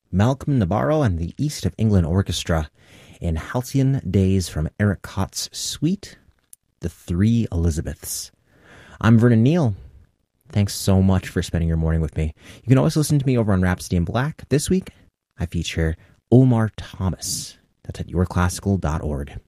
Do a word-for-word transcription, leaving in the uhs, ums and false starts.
Malcolm Nabarro and the East of England Orchestra in Halcyon Days from Eric Kott's suite, The Three Elizabeths. I'm Vernon Neal. Thanks so much for spending your morning with me. You can always listen to me over on Rhapsody in Black. This week, I feature Omar Thomas. That's at your classical dot org.